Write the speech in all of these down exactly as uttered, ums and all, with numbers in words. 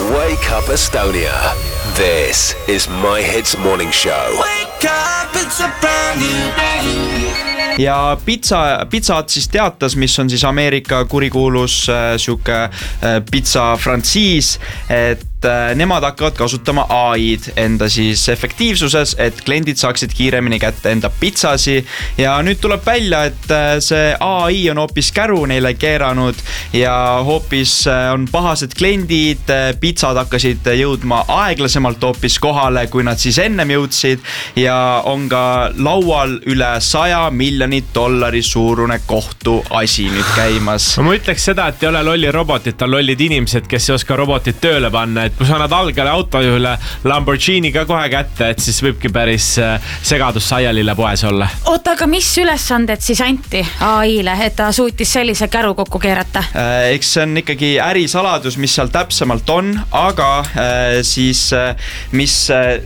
Wake up Estonia. This is My Hits Morning Show. Wake up, it's a brand new day. Ja pizza, pizzat siis teatas, mis on siis Ameerika kurikuulus äh, siuke äh, pizza frantsiis, et äh, nemad hakkavad kasutama A I-d enda siis efektiivsuses, et kliendid saaksid kiiremini kätte enda pizzasi. Ja nüüd tuleb välja, et äh, see A I on hoopis käru neile keeranud ja hoopis äh, on pahased kliendid, äh, pizzad hakkasid jõudma aeglasemalt hoopis kohale, kui nad siis ennem jõudsid ja on ka laual üle saja miljoni dollari suurune kohtuasi nüüd käimas. Ma ütleks seda, et ei ole lolli robotit, on lollid inimesed, kes ei oska robotit tööle panna, et kui sa annad algale autojuhile Lamborghini ka kohe kätte, et siis võibki päris segadus saialile poes olla. Oota, aga mis ülesanded siis anti A I-le, et ta suutis sellise käru kokku keerata? Äh, eks see on ikkagi ärisaladus, mis seal täpsemalt on, aga äh, siis äh, mis äh,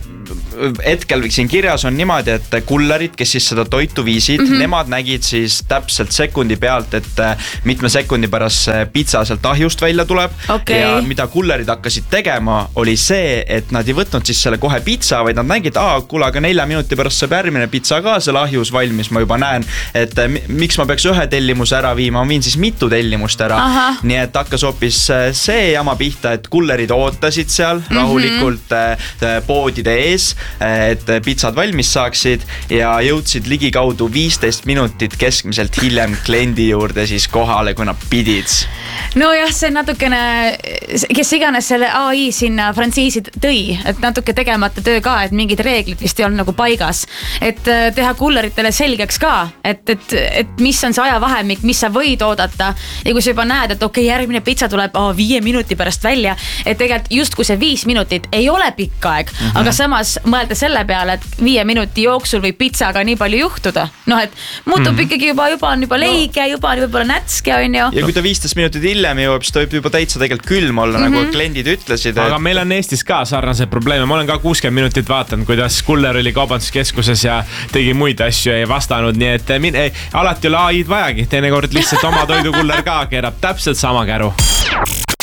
hetkel siin kirjas on niimoodi, et kullerid, kes siis seda toitu viisid, mm-hmm. nemad nägid siis täpselt sekundi pealt, et mitme sekundi pärast pizza sealt ahjust välja tuleb. Okay. Ja mida kullerid hakkasid tegema, oli see, et nad ei võtnud siis selle kohe pizza, vaid nad nägid, aa, kuule, aga nelja minuti pärast saab järgmine pizza ka selle ahjus valmis, ma juba näen, et miks ma peaks ühe tellimuse ära viima, ma viin siis mitu tellimust ära. Aha. Nii et hakkas hoopis see jama pihta, et kullerid ootasid seal mm-hmm. rahulikult poodide ees, et pizzad valmis saaksid ja jõudsid ligikaudu viisteist minutit keskmiselt hiljem kliendi juurde siis kohale, kui nad pidid. No jah, see natukene, kes iganes selle A I sinna frantsiisi tõi, et natuke tegemata töö ka, et mingid reeglid vist ei olnud nagu paigas, et teha kulleritele selgeks ka, et, et, et mis on see ajavahemik, mis sa võid oodata ja kui sa juba näed, et okei, okay, järgmine pizza tuleb oh, viie minuti pärast välja, et tegelikult just kui see viis minutit ei ole pikk aeg, mm-hmm. aga samas mõelda selle peale, et viie minuti jooksul võib pizzaga nii palju juhtuda, noh, et muutub mm-hmm. ikkagi juba, juba on juba leige no., juba on võib-olla nätske, on ju. Ja kui ta viisteist minutit hiljem jõuab, siis ta võib juba täitsa tegelikult külm olla, mm-hmm. nagu kliendid ütlesid. Aga et... meil on Eestis ka sarnase probleeme. Ma olen ka kuuskümmend minutit vaatanud, kuidas kuller oli kaubanduskeskuses ja tegi muid asju ja ei vastanud. Nii et min- ei, alati ei ole A I-d vajagi. Teinekord lihtsalt oma toidukuller ka keerab täpselt sama käru.